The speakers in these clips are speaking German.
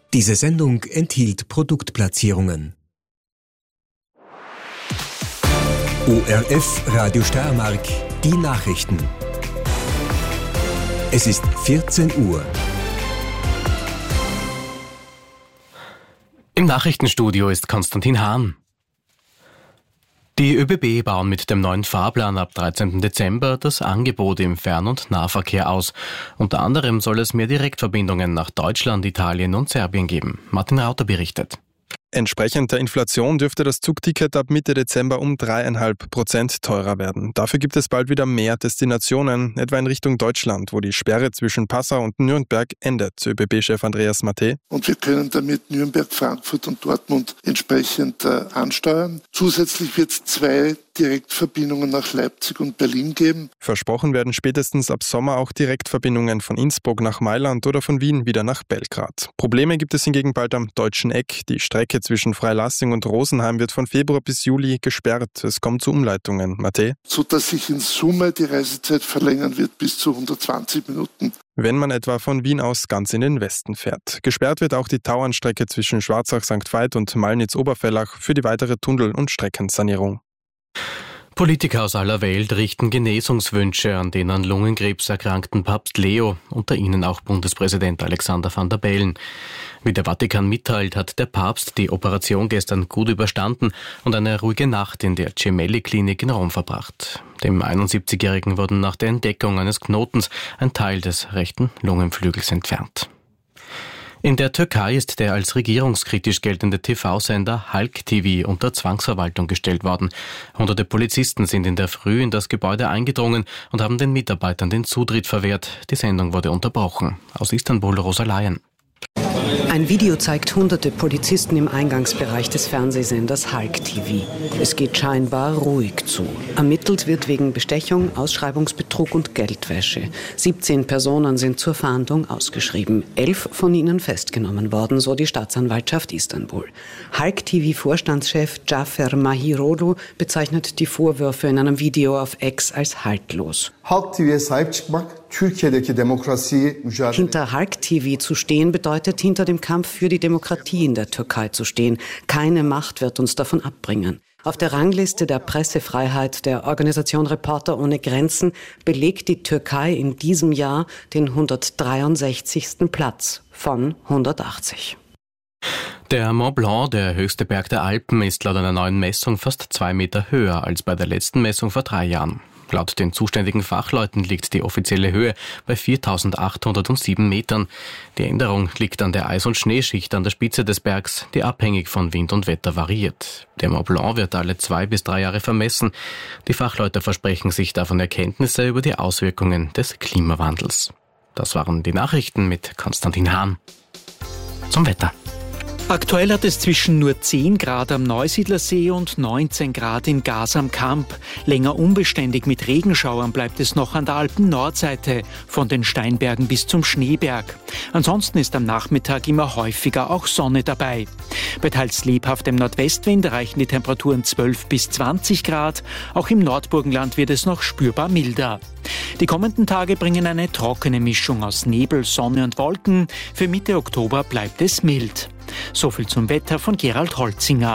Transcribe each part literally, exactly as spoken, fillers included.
Diese Sendung enthielt Produktplatzierungen. O R F Radio Steiermark, die Nachrichten. Es ist vierzehn Uhr. Im Nachrichtenstudio ist Konstantin Hahn. Die ÖBB bauen mit dem neuen Fahrplan ab dreizehnten Dezember das Angebot im Fern- und Nahverkehr aus. Unter anderem soll es mehr Direktverbindungen nach Deutschland, Italien und Serbien geben. Martin Rauter berichtet. Entsprechend der Inflation dürfte das Zugticket ab Mitte Dezember um dreieinhalb Prozent teurer werden. Dafür gibt es bald wieder mehr Destinationen, etwa in Richtung Deutschland, wo die Sperre zwischen Passau und Nürnberg endet, ÖBB-Chef Andreas Matte. Und wir können damit Nürnberg, Frankfurt und Dortmund entsprechend äh, ansteuern. Zusätzlich wird es zwei Direktverbindungen nach Leipzig und Berlin geben. Versprochen werden spätestens ab Sommer auch Direktverbindungen von Innsbruck nach Mailand oder von Wien wieder nach Belgrad. Probleme gibt es hingegen bald am Deutschen Eck. Die Strecke zwischen Freilassing und Rosenheim wird von Februar bis Juli gesperrt. Es kommt zu Umleitungen. Matte? So dass sich in Summe die Reisezeit verlängern wird bis zu hundertzwanzig Minuten. Wenn man etwa von Wien aus ganz in den Westen fährt. Gesperrt wird auch die Tauernstrecke zwischen Schwarzach-Sankt Veit und Malnitz-Oberfellach für die weitere Tunnel- und Streckensanierung. Politiker aus aller Welt richten Genesungswünsche an den an Lungenkrebs erkrankten Papst Leo, unter ihnen auch Bundespräsident Alexander Van der Bellen. Wie der Vatikan mitteilt, hat der Papst die Operation gestern gut überstanden und eine ruhige Nacht in der Gemelli-Klinik in Rom verbracht. Dem einundsiebzigjährigen wurde nach der Entdeckung eines Knotens ein Teil des rechten Lungenflügels entfernt. In der Türkei ist der als regierungskritisch geltende T V-Sender Halk T V unter Zwangsverwaltung gestellt worden. Hunderte Polizisten sind in der Früh in das Gebäude eingedrungen und haben den Mitarbeitern den Zutritt verwehrt. Die Sendung wurde unterbrochen. Aus Istanbul Rosa Laien. Ein Video zeigt hunderte Polizisten im Eingangsbereich des Fernsehsenders Halk T V. Es geht scheinbar ruhig zu. Ermittelt wird wegen Bestechung, Ausschreibungsbetrug und Geldwäsche. siebzehn Personen sind zur Fahndung ausgeschrieben. Elf von ihnen festgenommen worden, so die Staatsanwaltschaft Istanbul. Halk T V-Vorstandschef Cafer Mahirolu bezeichnet die Vorwürfe in einem Video auf X als haltlos. Halk T V'ye sahip çıkmak, Türkiye'deki demokrasiyi mücadele. Hinter Halk T V zu stehen bedeutet, hinter dem Kampf für die Demokratie in der Türkei zu stehen. Keine Macht wird uns davon abbringen. Auf der Rangliste der Pressefreiheit der Organisation Reporter ohne Grenzen belegt die Türkei in diesem Jahr den hundertdreiundsechzigsten Platz von hundertachtzig. Der Mont Blanc, der höchste Berg der Alpen, ist laut einer neuen Messung fast zwei Meter höher als bei der letzten Messung vor drei Jahren. Laut den zuständigen Fachleuten liegt die offizielle Höhe bei viertausendachthundertsieben Metern. Die Änderung liegt an der Eis- und Schneeschicht an der Spitze des Bergs, die abhängig von Wind und Wetter variiert. Der Mont Blanc wird alle zwei bis drei Jahre vermessen. Die Fachleute versprechen sich davon Erkenntnisse über die Auswirkungen des Klimawandels. Das waren die Nachrichten mit Konstantin Hahn. Zum Wetter. Aktuell hat es zwischen nur zehn Grad am Neusiedlersee und neunzehn Grad in Gas am Kamp. Länger unbeständig mit Regenschauern bleibt es noch an der Alpen-Nordseite, von den Steinbergen bis zum Schneeberg. Ansonsten ist am Nachmittag immer häufiger auch Sonne dabei. Bei teils lebhaftem Nordwestwind erreichen die Temperaturen zwölf bis zwanzig Grad. Auch im Nordburgenland wird es noch spürbar milder. Die kommenden Tage bringen eine trockene Mischung aus Nebel, Sonne und Wolken. Für Mitte Oktober bleibt es mild. So viel zum Wetter von Gerald Holzinger.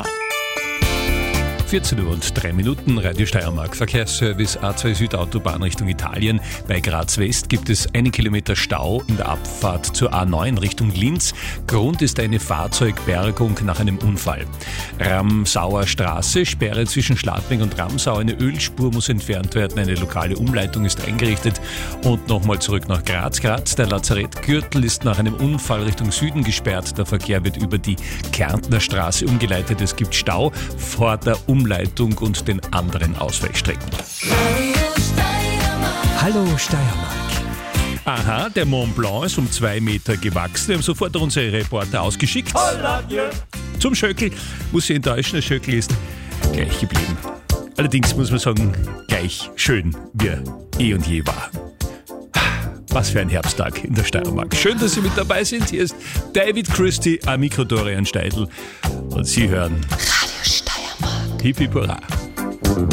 vierzehn Uhr und drei Minuten, Radio Steiermark, Verkehrsservice A zwei Süd Autobahn Richtung Italien. Bei Graz West gibt es einen Kilometer Stau in der Abfahrt zur A neun Richtung Linz. Grund ist eine Fahrzeugbergung nach einem Unfall. Ramsauer Straße, Sperre zwischen Schladming und Ramsau. Eine Ölspur muss entfernt werden, eine lokale Umleitung ist eingerichtet. Und nochmal zurück nach Graz. Graz, der Lazarettgürtel ist nach einem Unfall Richtung Süden gesperrt. Der Verkehr wird über die Kärntner Straße umgeleitet. Es gibt Stau vor der Umleitung und den anderen Ausweichstrecken. Hallo Steiermark. Aha, der Mont Blanc ist um zwei Meter gewachsen. Wir haben sofort unsere Reporter ausgeschickt. Zum Schöckl. Muss ich enttäuschen, der Schöckl ist gleich geblieben. Allerdings muss man sagen, gleich schön, wie er eh und je war. Was für ein Herbsttag in der Steiermark. Schön, dass Sie mit dabei sind. Hier ist David Christie, am Mikro Dorian Steidl. Und Sie hören Radio Steiermark. Hip hip hurra.